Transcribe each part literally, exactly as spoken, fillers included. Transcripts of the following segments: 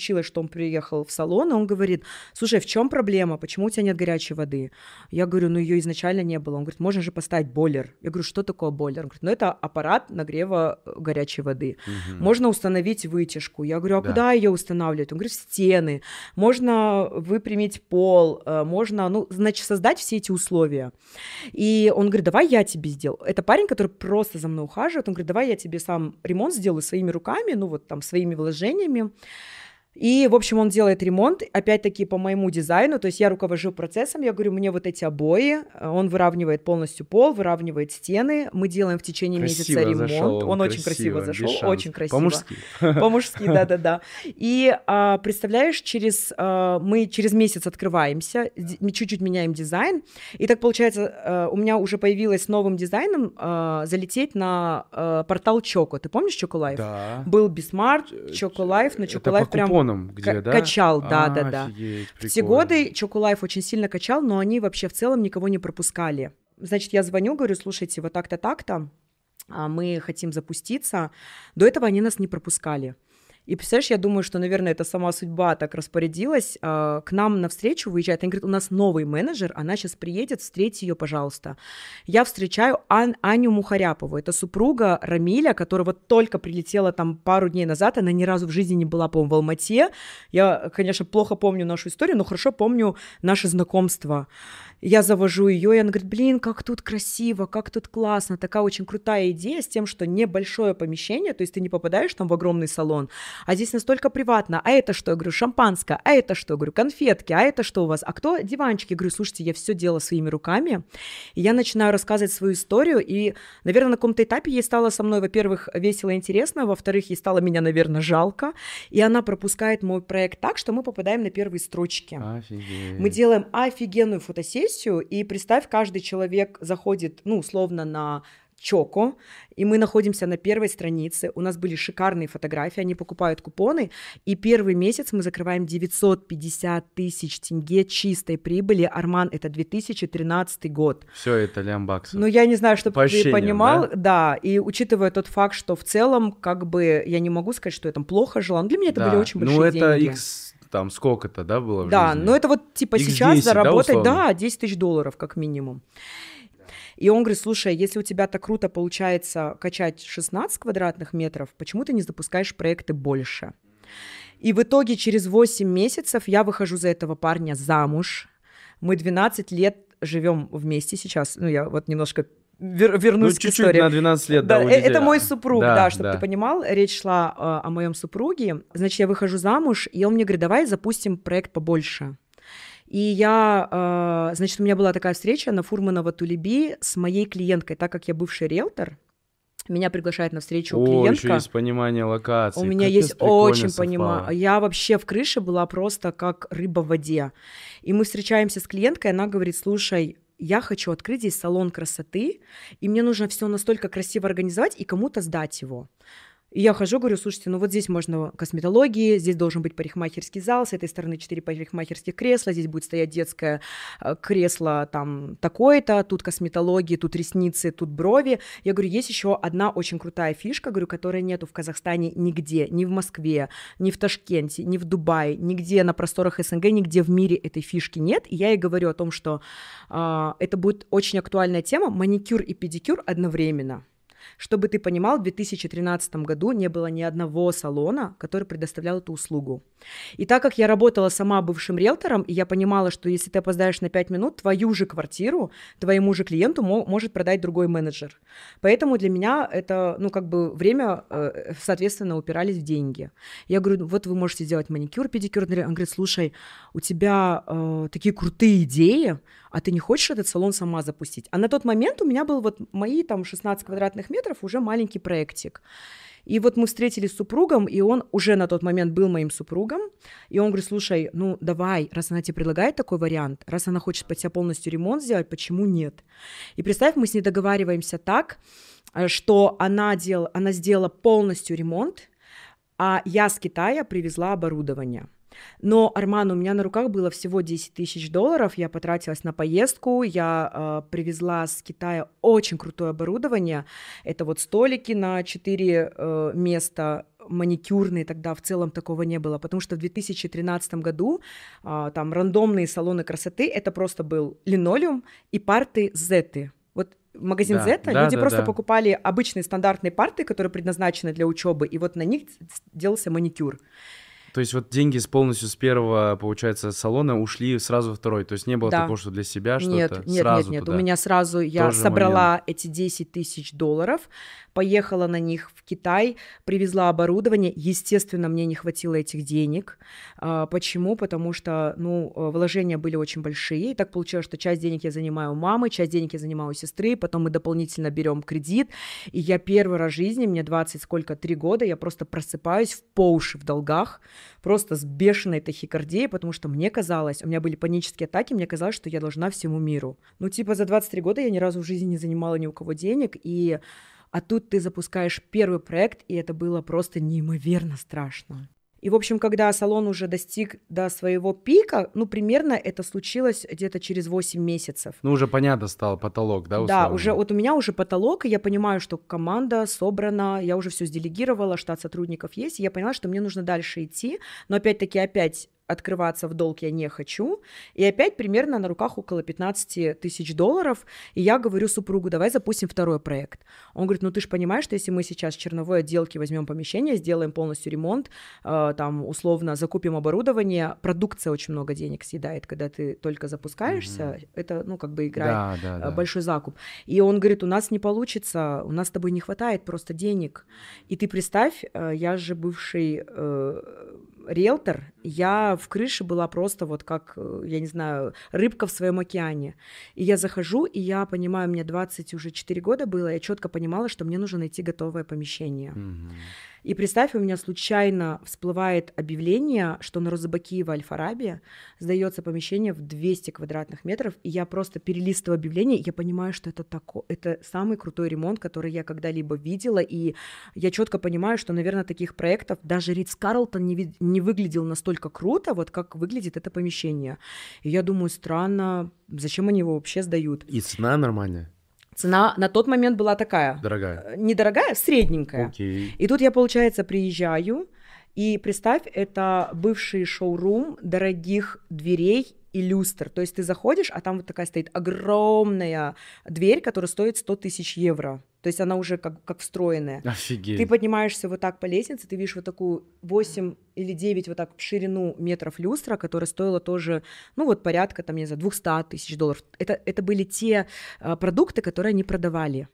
случилось, что он приехал в салон, и он говорит: слушай, в чем проблема, почему у тебя нет горячей воды? Я говорю: ну ее изначально не было. Он говорит: можно же поставить бойлер. Я говорю: что такое бойлер? Он говорит: ну это аппарат нагрева горячей воды. Угу. Можно установить вытяжку. Я говорю: а да. куда ее устанавливать? Он говорит: в стены. Можно выпрямить пол, можно, ну, значит, создать все эти условия. И он говорит: давай я тебе сделаю. Это парень, который просто за мной ухаживает. Он говорит: давай я тебе сам ремонт сделаю своими руками, ну вот там своими вложениями. И, в общем, он делает ремонт, опять-таки, по моему дизайну, то есть я руковожу процессом, я говорю: мне вот эти обои, он выравнивает полностью пол, выравнивает стены, мы делаем в течение красиво месяца ремонт, зашел, он, он очень красиво зашел, очень красиво. По-мужски. По-мужски, да-да-да. И, а, представляешь, через, а, мы через месяц открываемся, мы чуть-чуть меняем дизайн, и так получается, а, у меня уже появилось новым дизайном а, залететь на а, портал Choco. Ты помнишь Choco Life? Да. Был Bismart, Choco Life, но Choco Life прям... Где, К- да? качал, да, а, да, да. Офигеть, в те годы Choco Life очень сильно качал, но они вообще в целом никого не пропускали. Значит, я звоню, говорю: слушайте, вот так-то, так-то, мы хотим запуститься. До этого они нас не пропускали. И представляешь, я думаю, что, наверное, это сама судьба так распорядилась. К нам навстречу выезжает, они говорят: у нас новый менеджер, она сейчас приедет, встретьте ее, пожалуйста. Я встречаю Ан- Аню Мухаряпову, это супруга Рамиля, которая вот только прилетела там пару дней назад, она ни разу в жизни не была, по-моему, в Алмате. Я, конечно, плохо помню нашу историю, но хорошо помню наше знакомство. Я завожу ее, и она говорит: блин, как тут красиво, как тут классно, такая очень крутая идея с тем, что небольшое помещение, то есть ты не попадаешь там в огромный салон, а здесь настолько приватно. А это что? Я говорю: шампанское. А это что? Я говорю: конфетки. А это что у вас? А кто? Диванчики. Я говорю: слушайте, я все делала своими руками. И я начинаю рассказывать свою историю, и, наверное, на каком-то этапе ей стало со мной, во-первых, весело и интересно, во-вторых, ей стало меня, наверное, жалко, и она пропускает мой проект так, что мы попадаем на первые строчки. Офигеть. Мы делаем офигенную фотосессию, и представь, каждый человек заходит, ну, условно, на Choco, и мы находимся на первой странице, у нас были шикарные фотографии, они покупают купоны, и первый месяц мы закрываем девятьсот пятьдесят тысяч тенге чистой прибыли. Арман, это две тысячи тринадцатый год. Все это лям баксов. Ну, я не знаю, чтобы ты понимал, да? да, и учитывая тот факт, что в целом, как бы, я не могу сказать, что я там плохо жила, но для меня это да. были очень большие ну, деньги. Ну, это X... Там сколько-то, да, было в да, жизни? Да, но это вот типа икс сейчас десять, заработать, да, да, десять тысяч долларов как минимум. И он говорит: слушай, если у тебя так круто получается качать шестнадцать квадратных метров, почему ты не запускаешь проекты больше? И в итоге через восемь месяцев я выхожу за этого парня замуж. Мы двенадцать лет живем вместе сейчас. Ну, я вот немножко вер- вернусь ну, к чуть-чуть истории. на двенадцать лет, да, да, это мой супруг, да, да чтобы да. ты понимал. Речь шла э, о моем супруге. Значит, я выхожу замуж, и он мне говорит: давай запустим проект побольше. И я, э, значит, у меня была такая встреча на Фурманова Тулеби с моей клиенткой, так как я бывший риэлтор. Меня приглашает на встречу О, клиентка. еще есть понимание локации. У меня Капец, есть очень совпало. понимание. Я вообще в крыше была просто как рыба в воде. И мы встречаемся с клиенткой, она говорит: слушай, я хочу открыть здесь салон красоты, и мне нужно все настолько красиво организовать и кому-то сдать его. И я хожу, говорю: слушайте, ну вот здесь можно косметологии, здесь должен быть парикмахерский зал, с этой стороны четыре парикмахерских кресла, здесь будет стоять детское кресло там такое-то, тут косметологии, тут ресницы, тут брови. Я говорю: есть еще одна очень крутая фишка, говорю, которой нету в Казахстане нигде, ни в Москве, ни в Ташкенте, ни в Дубае, нигде на просторах СНГ, нигде в мире этой фишки нет. И я ей говорю о том, что э, это будет очень актуальная тема, маникюр и педикюр одновременно. Чтобы ты понимал, в две тысячи тринадцатом году не было ни одного салона, который предоставлял эту услугу. И так как я работала сама бывшим риэлтором, и я понимала, что если ты опоздаешь на пять минут, твою же квартиру твоему же клиенту мо- может продать другой менеджер. Поэтому для меня это, ну, как бы время, э, соответственно, упирались в деньги. Я говорю: вот вы можете сделать маникюр, педикюр. Он говорит: слушай, у тебя э, такие крутые идеи, а ты не хочешь этот салон сама запустить? А на тот момент у меня был вот мои там шестнадцать квадратных метров, уже маленький проектик. И вот мы встретились с супругом, и он уже на тот момент был моим супругом, и он говорит: слушай, ну давай, раз она тебе предлагает такой вариант, раз она хочет под себя полностью ремонт сделать, почему нет? И представь, мы с ней договариваемся так, что она, дел... она сделала полностью ремонт, а я с Китая привезла оборудование. Но, Арман, у меня на руках было всего десять тысяч долларов, я потратилась на поездку, я э, привезла с Китая очень крутое оборудование, это вот столики на четыре э, места, маникюрные, тогда в целом такого не было, потому что в две тысячи тринадцатом году э, там рандомные салоны красоты, это просто был линолеум и парты Зеты. Вот магазин Да, Зета, да, люди да, просто да. покупали обычные стандартные парты, которые предназначены для учебы, и вот на них делался маникюр. То есть вот деньги с полностью с первого, получается, салона ушли сразу во второй. То есть не было Да. такого, что для себя Нет, что-то, нет, сразу нет, нет. туда. У меня сразу я Тоже собрала момент. эти десять тысяч долларов, поехала на них в Китай, привезла оборудование. Естественно, мне не хватило этих денег. А, почему? Потому что, ну, вложения были очень большие. И так получилось, что часть денег я занимаю у мамы, часть денег я занимаю у сестры, потом мы дополнительно берем кредит. И я первый раз в жизни, мне двадцать сколько, три года, я просто просыпаюсь в по уши в долгах, просто с бешеной тахикардией, потому что мне казалось, у меня были панические атаки, мне казалось, что я должна всему миру. Ну, типа, за двадцать три года я ни разу в жизни не занимала ни у кого денег, и... а тут ты запускаешь первый проект, и это было просто неимоверно страшно. И, в общем, когда салон уже достиг до своего пика, ну, примерно это случилось где-то через восемь месяцев. Ну, уже понятно стал потолок, да, условно? Да, уже вот у меня уже потолок, и я понимаю, что команда собрана, я уже все сделегировала, штат сотрудников есть, и я поняла, что мне нужно дальше идти, но опять-таки опять открываться в долг я не хочу, и опять примерно на руках около пятнадцать тысяч долларов, и я говорю супругу, давай запустим второй проект. Он говорит, ну ты же понимаешь, что если мы сейчас в черновой отделке возьмем помещение, сделаем полностью ремонт, э, там условно закупим оборудование, продукция очень много денег съедает, когда ты только запускаешься, mm-hmm. это, ну, как бы играет да, да, да. большой закуп. И он говорит, у нас не получится, у нас с тобой не хватает просто денег. И ты представь, э, я же бывший... Э, риэлтор, я в крыше была просто вот как, я не знаю, рыбка в своем океане. И я захожу, и я понимаю, мне двадцать уже четыре года было, я четко понимала, что мне нужно найти готовое помещение. Mm-hmm. И представь, у меня случайно всплывает объявление, что на Розыбакиева Аль-Фараби сдается помещение в двести квадратных метров, и я просто перелистываю объявление, и я понимаю, что это, тако... это самый крутой ремонт, который я когда-либо видела, и я четко понимаю, что, наверное, таких проектов даже Ритц-Карлтон не, ви... не выглядел настолько круто, вот как выглядит это помещение. И я думаю, странно, зачем они его вообще сдают? И цена нормальная? Цена на тот момент была такая. Дорогая. Недорогая, средненькая. Окей. И тут я, получается, приезжаю, и представь, это бывший шоурум дорогих дверей и люстр. То есть ты заходишь, а там вот такая стоит огромная дверь, которая стоит сто тысяч евро. То есть она уже как, как встроенная. Офигеть. Ты поднимаешься вот так по лестнице, ты видишь вот такую восемь или девять вот так в ширину метров люстра, которая стоила тоже, ну вот порядка, там, не знаю, двести тысяч долларов. Это, это были те а, продукты, которые они продавали.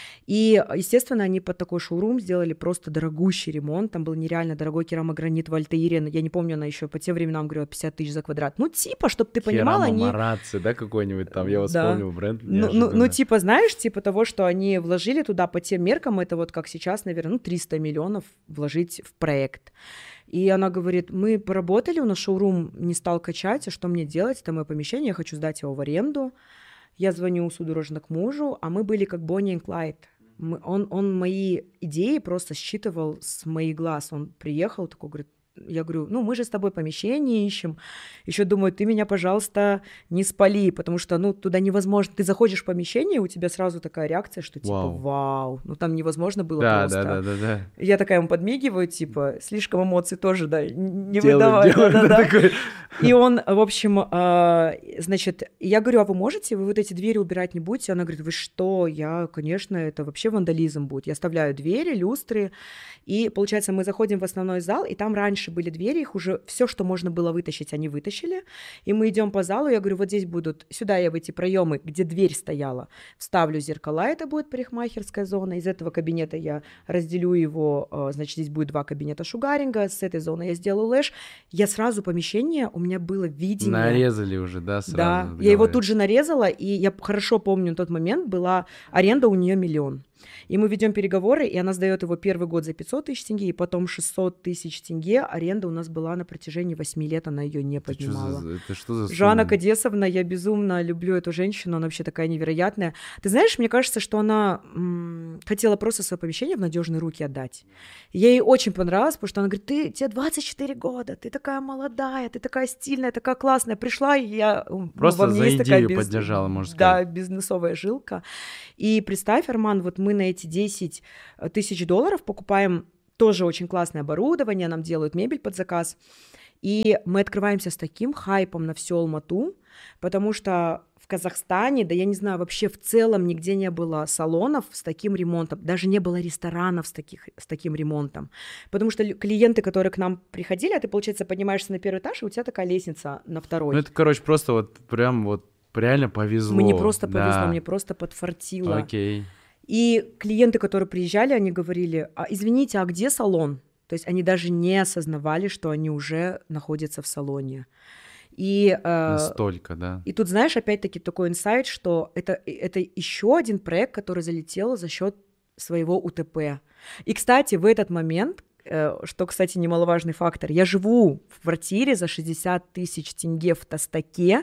И, естественно, они под такой шоурум сделали просто дорогущий ремонт. Там был нереально дорогой керамогранит в Альтаире. Я не помню, она еще по тем временам говорила пятьдесят тысяч за квадрат. Ну, типа, чтобы ты понимала, они... Керамомараци, да, какой-нибудь там, я вот да. вспомнил бренд. Ну, ну, ну, типа, знаешь, типа того, что они вложили туда по тем меркам, это вот как сейчас, наверное, ну, триста миллионов вложить в проект. И она говорит, мы поработали, у нас шоурум не стал качать, а что мне делать? Это мое помещение, я хочу сдать его в аренду. Я звоню судорожно к мужу, а мы были как Бонни и Клайд. Мы, он, он мои идеи просто считывал с моих глаз. Он приехал, такой говорит, я говорю, ну, мы же с тобой помещение ищем. Еще думаю, ты меня, пожалуйста, не спали, потому что, ну, туда невозможно. Ты заходишь в помещение, у тебя сразу такая реакция, что типа, вау, вау. Ну, там невозможно было да, просто. Да, да, да, да. Я такая ему подмигиваю, типа, слишком эмоций тоже, да, не делаем, выдавай. Делаем, да, да, да. И он, в общем, э, значит, я говорю, а вы можете, вы вот эти двери убирать не будете? Она говорит, вы что? Я, конечно, это вообще вандализм будет. Я оставляю двери, люстры, и, получается, мы заходим в основной зал, и там раньше были двери, их уже все, что можно было вытащить, они вытащили, и мы идем по залу, я говорю, вот здесь будут, сюда я в эти проемы, где дверь стояла, вставлю зеркала, это будет парикмахерская зона, из этого кабинета я разделю его, значит, здесь будет два кабинета шугаринга, с этой зоны я сделаю лэш, я сразу помещение, у меня было видение. Нарезали уже, да, сразу? Да, я его тут же нарезала, и я хорошо помню, на тот момент была аренда у нее миллион. И мы ведем переговоры, и она сдает его первый год за пятьсот тысяч тенге, и потом шестьсот тысяч тенге. Аренда у нас была на протяжении восьми лет, она ее не поднимала. Это что за, это что за Жанна сумма? Кадесовна, я безумно люблю эту женщину, она вообще такая невероятная. Ты знаешь, мне кажется, что она м- хотела просто свое помещение в надежные руки отдать. И ей очень понравилось, потому что она говорит, ты, тебе двадцать четыре года, ты такая молодая, ты такая стильная, такая классная. Пришла, и я... Просто во мне за есть такая идею биз- поддержала, можно Да, сказать. бизнесовая жилка. И представь, Арман, вот мы на эти десять тысяч долларов покупаем тоже очень классное оборудование, нам делают мебель под заказ, и мы открываемся с таким хайпом на всю Алмату, потому что в Казахстане, да я не знаю, вообще в целом нигде не было салонов с таким ремонтом, даже не было ресторанов с, таких, с таким ремонтом, потому что клиенты, которые к нам приходили, а ты, получается, поднимаешься на первый этаж, и у тебя такая лестница на второй. Ну это, короче, просто вот прям вот реально повезло. Мне просто повезло, да. мне просто подфартило. Окей. И клиенты, которые приезжали, они говорили, а, извините, а где салон? То есть они даже не осознавали, что они уже находятся в салоне. И, э, Настолько, да. и тут, знаешь, опять-таки такой инсайт, что это, это еще один проект, который залетел за счет своего УТП. И, кстати, в этот момент, э, что, кстати, немаловажный фактор, я живу в квартире за шестьдесят тысяч тенге в Тастаке,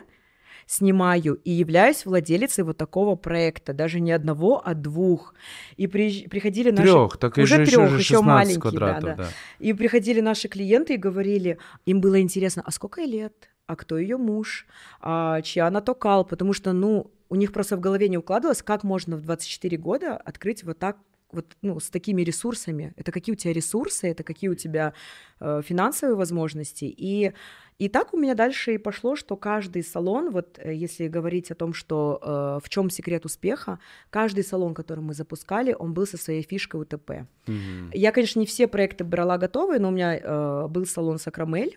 снимаю и являюсь владелицей вот такого проекта, даже не одного, а двух. И при, приходили наши... Трех, так уже и трех, же еще маленькие, квадратов, да, да. да. И приходили наши клиенты и говорили, им было интересно, а сколько ей лет? А кто ее муж? А чья она токал? Потому что, ну, у них просто в голове не укладывалось, как можно в двадцать четыре года открыть вот так, вот, ну, с такими ресурсами. Это какие у тебя ресурсы, это какие у тебя э, финансовые возможности. И, и так у меня дальше и пошло, что каждый салон, вот э, если говорить о том, что э, в чем секрет успеха, каждый салон, который мы запускали, он был со своей фишкой УТП. Mm-hmm. Я, конечно, не все проекты брала готовые, но у меня э, был салон Сакрамель,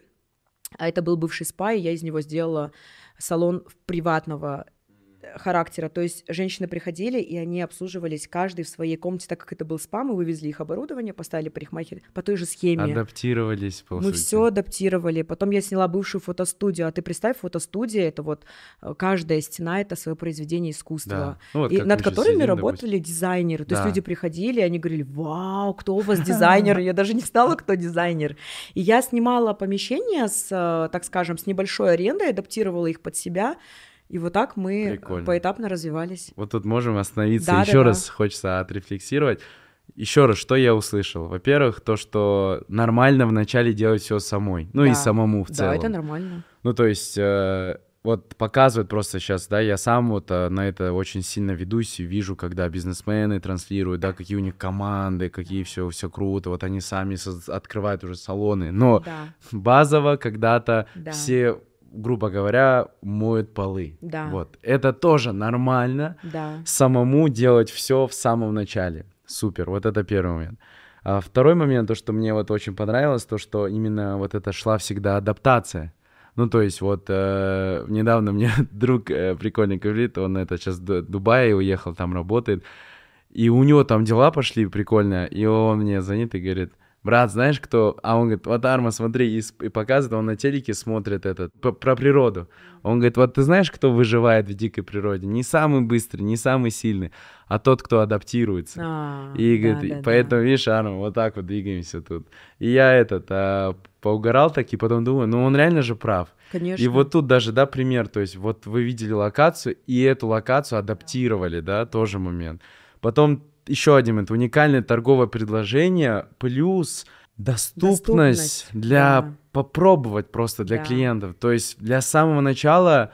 а это был бывший спа, и я из него сделала салон приватного характера, то есть женщины приходили, и они обслуживались каждый в своей комнате, так как это был спа, мы вывезли их оборудование, поставили парикмахер по той же схеме. Адаптировались, по Мы сути. все адаптировали. Потом я сняла бывшую фотостудию, а ты представь, фотостудия, это вот каждая стена, это свое произведение искусства, да. Ну, вот и над которыми сидим, работали допустим. дизайнеры. То да. есть люди приходили, и они говорили, вау, кто у вас дизайнер? Я даже не знала, кто дизайнер. И я снимала помещения с, так скажем, с небольшой арендой, адаптировала их под себя. И вот так мы Прикольно. Поэтапно развивались. Вот тут можем остановиться. Да, Еще да, раз да. хочется отрефлексировать. Еще раз, что я услышал? Во-первых, то, что нормально вначале делать все самой. Ну да. и самому в целом. Да, это нормально. Ну то есть э, вот показывают просто сейчас, да, я сам вот э, на это очень сильно ведусь и вижу, когда бизнесмены транслируют, да, какие у них команды, какие все, все круто. Вот они сами со- открывают уже салоны. Но да. базово когда-то да. все... грубо говоря, моют полы. Да. Вот. Это тоже нормально. Да. Самому делать все в самом начале. Супер. Вот это первый момент. А второй момент, то, что мне вот очень понравилось, то, что именно вот это шла всегда адаптация. Ну, то есть вот э, недавно мне друг э, прикольный говорит, он это сейчас в Дубае уехал, там работает, и у него там дела пошли прикольно, и он мне звонит и говорит: брат, знаешь кто? А он говорит: вот, Арма, смотри, и, и показывает, он на телеке смотрит этот, про природу. Он говорит: вот ты знаешь, кто выживает в дикой природе? Не самый быстрый, не самый сильный, а тот, кто адаптируется. А, и да, говорит, да, поэтому, да. видишь, Арма, вот так вот двигаемся тут. И я этот, а, поугарал так, и потом думаю, ну он реально же прав. Конечно. И вот тут даже, да, пример, то есть вот вы видели локацию, и эту локацию адаптировали, да, тоже момент. Потом еще один момент, уникальное торговое предложение, плюс доступность, доступность для да. попробовать просто для да. клиентов. То есть для самого начала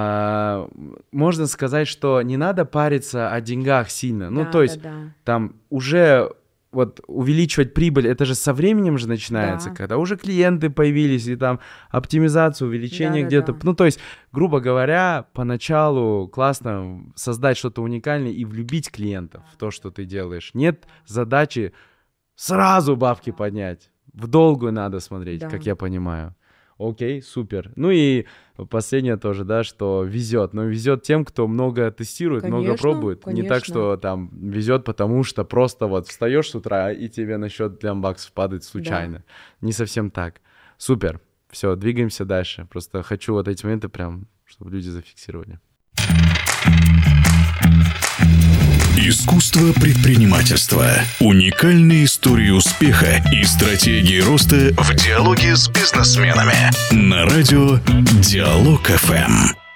а, можно сказать, что не надо париться о деньгах сильно. Да, ну, то есть да, да. там уже вот увеличивать прибыль, это же со временем же начинается, да. когда уже клиенты появились, и там оптимизация, увеличение да, где-то. Да, да. Ну, то есть, грубо говоря, поначалу классно создать что-то уникальное и влюбить клиентов в то, что ты делаешь. Нет задачи сразу бабки поднять. В долгую надо смотреть, да. как я понимаю. Окей, супер. Ну и последнее тоже, да, что везет. Но везет тем, кто много тестирует, конечно, много пробует. Конечно. Не так, что там везет, потому что просто вот встаешь с утра, и тебе на счет для баксов падает случайно. Да. Не совсем так. Супер. Все, двигаемся дальше. Просто хочу вот эти моменты прям, чтобы люди зафиксировали. Искусство предпринимательства. Уникальные истории успеха и стратегии роста в диалоге с бизнесменами. На радио Диалог эф эм.